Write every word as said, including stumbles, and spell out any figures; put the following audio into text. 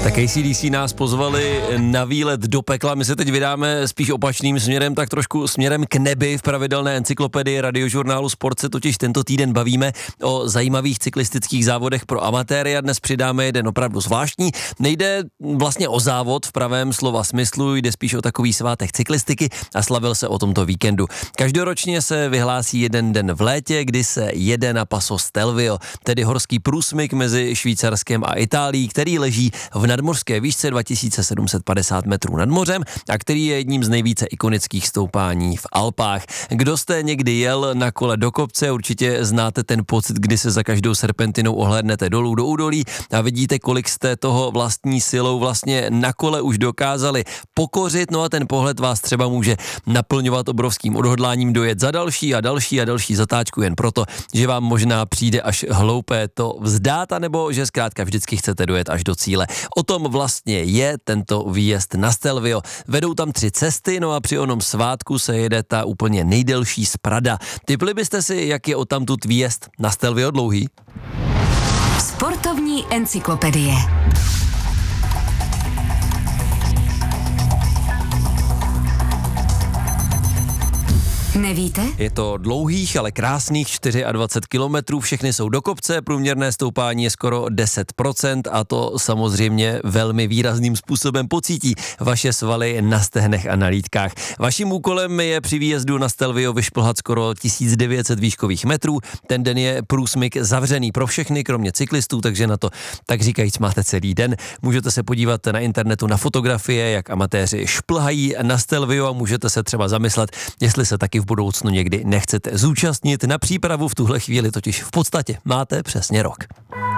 Tak A C D C nás pozvali na výlet do pekla, my se teď vydáme spíš opačným směrem, tak trošku směrem k nebi. V pravidelné encyklopedii radiožurnálu Sport se totiž tento týden bavíme o zajímavých cyklistických závodech pro amatéry a dnes přidáme jeden opravdu zvláštní. Nejde vlastně o závod v pravém slova smyslu, jde spíš o takový svátek cyklistiky a slavil se o tomto víkendu. Každoročně se vyhlásí jeden den v létě, kdy se jede na Passo Stelvio, tedy horský průsmyk mezi Švýcarskem a Itálií, který leží v nadmořské výšce dva tisíce sedm set padesát metrů nad mořem a který je jedním z nejvíce ikonických stoupání v Alpách. Kdo jste někdy jel na kole do kopce, určitě znáte ten pocit, kdy se za každou serpentinou ohlédnete dolů do údolí a vidíte, kolik jste toho vlastní silou vlastně na kole už dokázali pokořit, no a ten pohled vás třeba může naplňovat obrovským odhodláním dojet za další a další a další zatáčku jen proto, že vám možná přijde až hloupé to vzdát, anebo že zkrátka vždycky chcete dojet až do cíle. O tom vlastně je tento výjezd na Stelvio. Vedou tam tři cesty, no a při onom svátku se jede ta úplně nejdelší z Prada. Tipli byste si, jak je odtamtud výjezd na Stelvio dlouhý? Sportovní encyklopedie. Nevíte? Je to dlouhých, ale krásných dvacet čtyři kilometrů, všechny jsou do kopce, průměrné stoupání je skoro deset procent a to samozřejmě velmi výrazným způsobem pocítí vaše svaly na stehnech a na lítkách. Vaším úkolem je při výjezdu na Stelvio vyšplhat skoro tisíc devět set výškových metrů. Ten den je průsmyk zavřený pro všechny, kromě cyklistů, takže na to, tak říkajíc, máte celý den. Můžete se podívat na internetu na fotografie, jak amatéři šplhají na Stelvio a můžete se třeba zamyslet, jestli se taky v budoucnu někdy nechcete zúčastnit. Na přípravu v tuhle chvíli totiž v podstatě máte přesně rok.